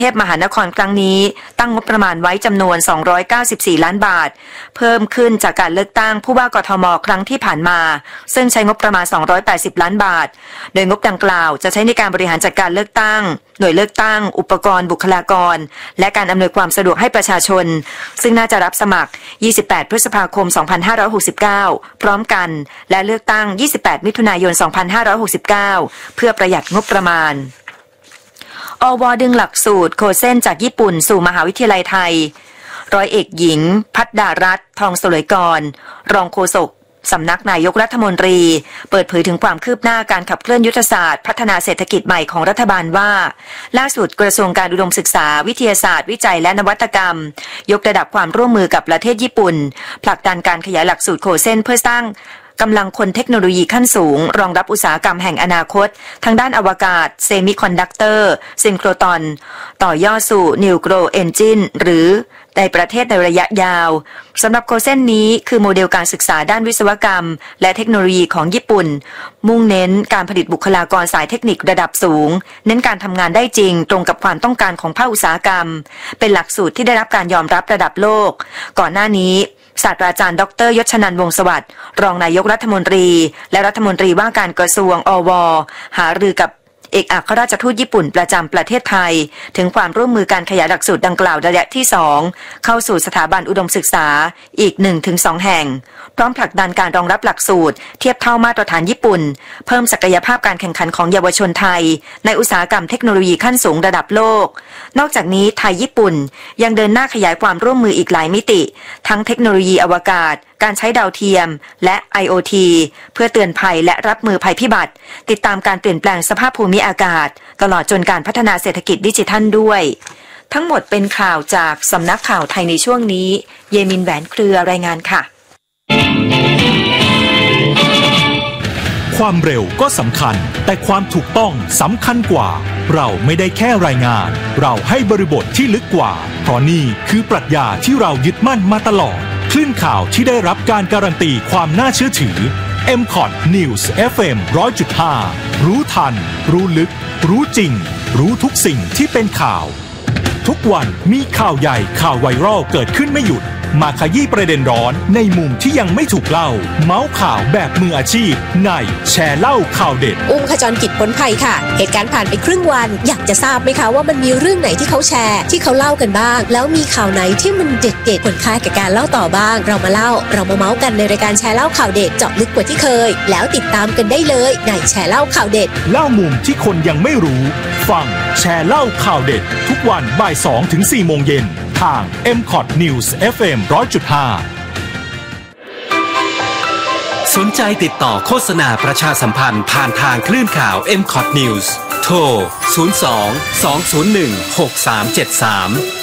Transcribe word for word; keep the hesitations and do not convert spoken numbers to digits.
เทพมหานครครั้งนี้ตั้งงบประมาณไว้จำนวนสองร้อยเก้าสิบสี่ล้านบาทเพิ่มขึ้นจากการเลือกตั้งผู้ว่ากทมครั้งที่ผ่านมาซึ่งใช้งบประมาณสองร้อยแปดสิบล้านบาทโดยงบดังกล่าวจะใช้ในการบริหารจัดการเลือกตั้งหน่วยเลือกตั้งอุปกรณ์บุคลากรและการอำนวยความสะดวกให้ประชาชนซึ่งน่าจะรับสมัครยี่สิบแปดพฤษภาคมสองพันห้าร้อยหกสิบเก้าพร้อมกันและเลือกตั้งยี่สิบแปดมิถุนายนสองพันห้าร้อยหกสิบเก้าเพื่อประหยัดงบประมาณอว.ดึงหลักสูตรโคเซ่นจากญี่ปุ่นสู่มหาวิทยาลัยไทยร้อยเอกหญิงภัทรดารัตน์ทองสลวยกรรองโฆษกสำนักนายกรัฐมนตรีเปิดเผยถึงความคืบหน้าการขับเคลื่อนยุทธศาสตร์พัฒนาเศรษฐกิจใหม่ของรัฐบาลว่าล่าสุดกระทรวงการอุดมศึกษาวิทยาศาสตร์วิจัยและนวัตกรรมยกระดับความร่วมมือกับประเทศญี่ปุ่นผลักดันการขยายหลักสูตรโคเซ่นเพื่อสร้างกำลังคนเทคโนโลยีขั้นสูงรองรับอุตสาหกรรมแห่งอนาคตทางด้านอวกาศเซมิคอนดักเตอร์ซินโครตอนต่อยอดสู่นิวโกรเอนจินหรือในประเทศในระยะยาวสำหรับโคเซ่นนี้คือโมเดลการศึกษาด้านวิศวกรรมและเทคโนโลยีของญี่ปุ่นมุ่งเน้นการผลิตบุคลากรสายเทคนิคระดับสูงเน้นการทำงานได้จริงตรงกับความต้องการของภาคอุตสาหกรรมเป็นหลักสูตรที่ได้รับการยอมรับระดับโลกก่อนหน้านี้ศาสตราจารย์ดร.ยศนันท์วงศ์สวัสดิ์รองนายกรัฐมนตรีและรัฐมนตรีว่าการกระทรวงอว.หารือกับเอกอัครราชทูตญี่ปุ่นประจำประเทศไทยถึงความร่วมมือการขยายหลักสูตรดังกล่าวระยะที่สองเข้าสู่สถาบันอุดมศึกษาอีก หนึ่งถึงสอง แห่งพร้อมผลักดันการรองรับหลักสูตรเทียบเท่ามาตรฐานญี่ปุ่นเพิ่มศักยภาพการแข่งขันของเยาวชนไทยในอุตสาหกรรมเทคโนโลยีขั้นสูงระดับโลกนอกจากนี้ไทยญี่ปุ่นยังเดินหน้าขยายความร่วมมืออีกหลายมิติทั้งเทคโนโลยีอวกาศการใช้ดาวเทียมและ ไอ โอ ที เพื่อเตือนภัยและรับมือภัยพิบัติติดตามการเปลี่ยนแปลงสภาพภูมิอากาศตลอดจนการพัฒนาเศรษฐกิจดิจิทัลด้วยทั้งหมดเป็นข่าวจากสำนักข่าวไทยในช่วงนี้เยมินแหวนเครือรายงานค่ะความเร็วก็สำคัญแต่ความถูกต้องสำคัญกว่าเราไม่ได้แค่รายงานเราให้บริบทที่ลึกกว่าเพราะนี่คือปรัชญาที่เรายึดมั่นมาตลอดคลื่นข่าวที่ได้รับการการันตีความน่าเชื่อถือ เอ็ม คอท News เอฟ เอ็ม หนึ่งร้อยจุดห้า รู้ทันรู้ลึกรู้จริงรู้ทุกสิ่งที่เป็นข่าวทุกวันมีข่าวใหญ่ข่าวไวรัลเกิดขึ้นไม่หยุดมาขยี้ประเด็นร้อนในมุมที่ยังไม่ถูกเล่าเมาส์ข่าวแบบมืออาชีพในแชร์เล่าข่าวเด็ดอุ้มขจรกิจพ้นภัยค่ะเหตุการณ์ผ่านไปครึ่งวันอยากจะทราบไหมคะว่ามันมีเรื่องไหนที่เขาแชร์ที่เขาเล่ากันบ้างแล้วมีข่าวไหนที่มันเด็ดๆควรค่าแก่การเล่าต่อบ้างเรามาเล่าเรามาเมาส์กันในรายการแชร์เล่าข่าวเด็ดเจาะลึกกว่าที่เคยแล้วติดตามกันได้เลยในแชร์เล่าข่าวเด็ดเล่ามุมที่คนยังไม่รู้ฟังแชร์เล่าข่าวเด็ดทุกวันบ่าย สองถึงสี่ โมงเย็นทาง เอ็ม คอท News เอฟ เอ็ม หนึ่งร้อยจุดห้าสนใจติดต่อโฆษณาประชาสัมพันธ์ผ่านทางคลื่นข่าว เอ็ม คอท News โทร ศูนย์ สอง สอง ศูนย์ หนึ่ง หก สาม เจ็ด สาม